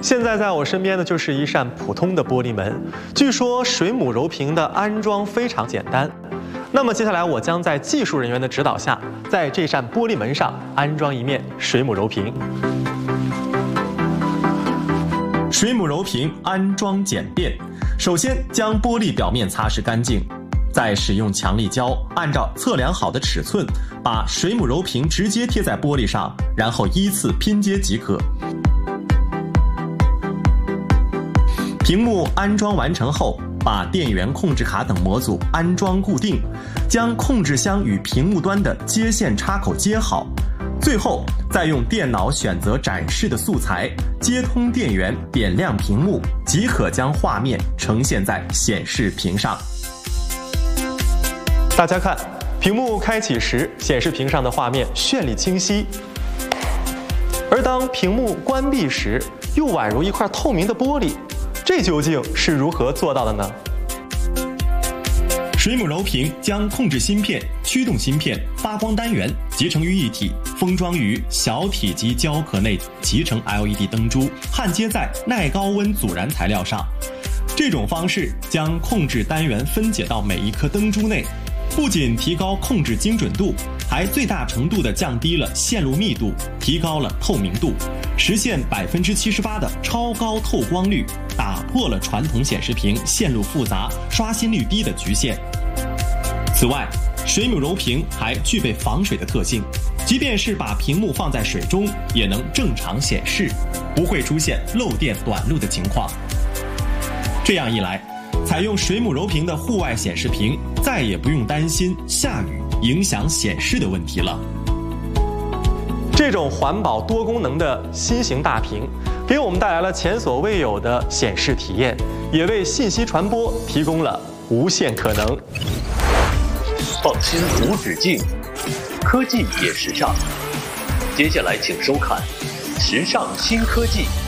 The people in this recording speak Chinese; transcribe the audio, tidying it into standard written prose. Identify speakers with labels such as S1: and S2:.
S1: 现在在我身边的就是一扇普通的玻璃门，据说水母柔屏的安装非常简单。那么接下来我将在技术人员的指导下，在这扇玻璃门上安装一面水母柔屏。水母柔屏安装简便，首先将玻璃表面擦拭干净，再使用强力胶按照测量好的尺寸，把水母柔屏直接贴在玻璃上，然后依次拼接即可。屏幕安装完成后，把电源控制卡等模组安装固定，将控制箱与屏幕端的接线插口接好，最后再用电脑选择展示的素材，接通电源，点亮屏幕，即可将画面呈现在显示屏上。大家看，屏幕开启时，显示屏上的画面绚丽清晰，而当屏幕关闭时，又宛如一块透明的玻璃。这究竟是如何做到的呢？水母柔屏将控制芯片、驱动芯片、发光单元集成于一体，封装于小体积胶壳内集成 LED 灯珠，焊接在耐高温阻燃材料上。这种方式将控制单元分解到每一颗灯珠内，不仅提高控制精准度，还最大程度地降低了线路密度，提高了透明度，实现78%的超高透光率，打破了传统显示屏线路复杂、刷新率低的局限。此外，水母柔屏还具备防水的特性，即便是把屏幕放在水中，也能正常显示，不会出现漏电短路的情况。这样一来，采用水母柔屏的户外显示屏再也不用担心下雨影响显示的问题了。这种环保多功能的新型大屏，给我们带来了前所未有的显示体验，也为信息传播提供了无限可能。
S2: 创新无止境，科技也时尚。接下来请收看《时尚新科技》。